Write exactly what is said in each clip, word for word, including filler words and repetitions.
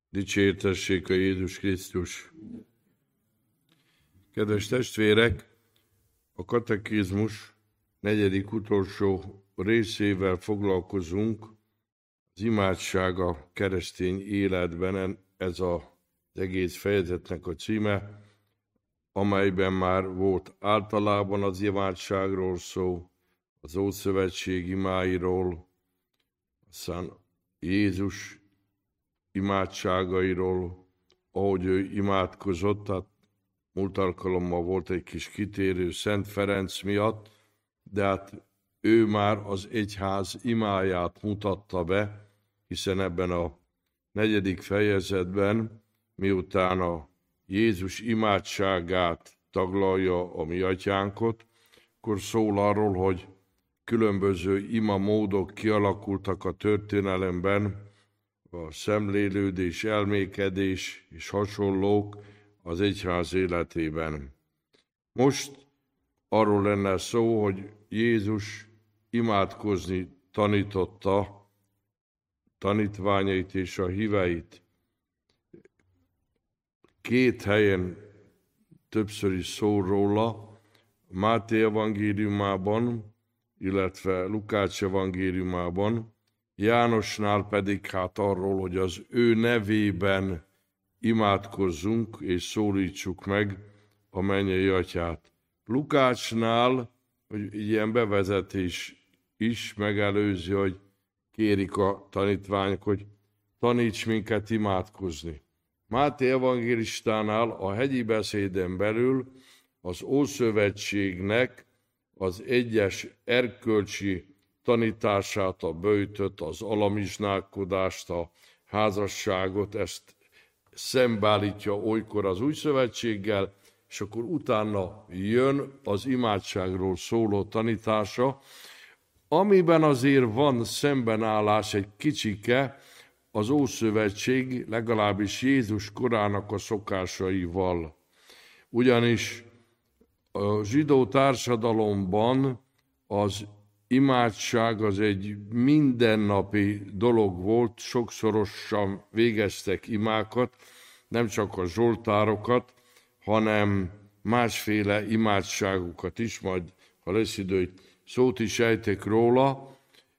Dicsértessék a Jézus Krisztus! Kedves testvérek, a katekizmus negyedik utolsó részével foglalkozunk, az imádság a keresztény életben, ez az egész fejezetnek a címe, amelyben már volt általában az imádságról szó, az Ószövetség imáiról, aztán Jézus imádságairól, ahogy ő imádkozott, tehát múlt alkalommal volt egy kis kitérő Szent Ferenc miatt, de hát ő már az egyház imáját mutatta be, hiszen ebben a negyedik fejezetben, miután a Jézus imádságát taglalja a mi atyánkot, akkor szól arról, hogy különböző imamódok kialakultak a történelemben, a szemlélődés, elmékedés és hasonlók az egyház életében. Most arról lenne szó, hogy Jézus imádkozni tanította tanítványait és a híveit. Két helyen többször is szól róla, Máté evangéliumában, illetve Lukács evangéliumában, Jánosnál pedig hát arról, hogy az ő nevében imádkozzunk és szólítsuk meg a mennyei atyát. Lukácsnál, hogy ilyen bevezetés is megelőzi, hogy kérik a tanítványok, hogy taníts minket imádkozni. Máté evangélistánál a hegyi beszéden belül az Ószövetségnek az egyes erkölcsi tanítását, a böjtöt, az alamizsnálkodást, a házasságot, ezt szembeállítja olykor az Új Szövetséggel, és akkor utána jön az imádságról szóló tanítása, amiben azért van szembenállás egy kicsike az Ószövetség, legalábbis Jézus korának a szokásaival. Ugyanis a zsidó társadalomban az imádság az egy mindennapi dolog volt, sokszorosan végeztek imákat, nem csak a zsoltárokat, hanem másféle imádságokat is, majd ha lesz idő, szót is ejtek róla,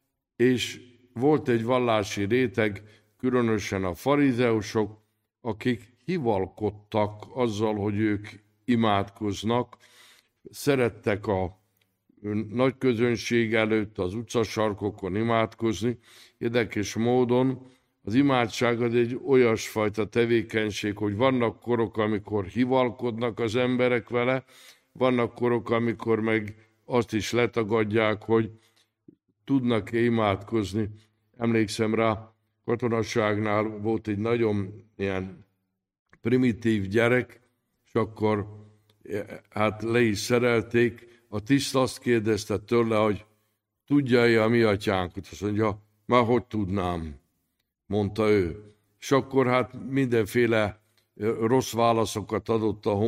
és volt egy vallási réteg, különösen a farizeusok, akik hivalkodtak azzal, hogy ők imádkoznak, szerettek a nagy közönség előtt az utcasarkokon imádkozni. Érdekes módon az imádság az egy olyasfajta tevékenység, hogy vannak korok, amikor hivalkodnak az emberek vele, vannak korok, amikor meg azt is letagadják, hogy tudnak-e imádkozni. Emlékszem rá, katonaságnál volt egy nagyon ilyen primitív gyerek, és akkor hát le is szerelték. A tiszt azt kérdezte tőle, hogy tudja-e a mi atyánkat? Azt mondja, már hogy tudnám, mondta ő. És akkor hát mindenféle rossz válaszokat adott a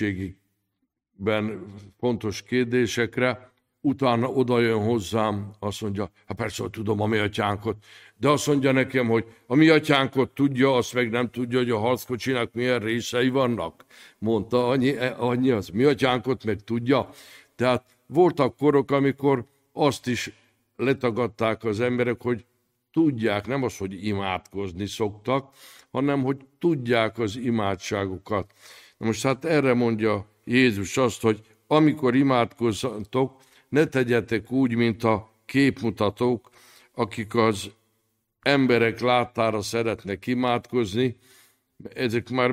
honvédségben fontos kérdésekre, utána oda jön hozzám, azt mondja, hát persze, hogy tudom a mi atyánkot, de azt mondja nekem, hogy a mi atyánkot tudja, azt meg nem tudja, hogy a harckocsinak milyen részei vannak. Mondta, annyi, annyi az, mi atyánkot meg tudja. Tehát voltak korok, amikor azt is letagadták az emberek, hogy tudják, nem az, hogy imádkozni szoktak, hanem hogy tudják az imádságokat. Na most hát erre mondja Jézus azt, hogy amikor imádkozzatok, ne tegyetek úgy, mint a képmutatók, akik az emberek láttára szeretnek imádkozni, ezek már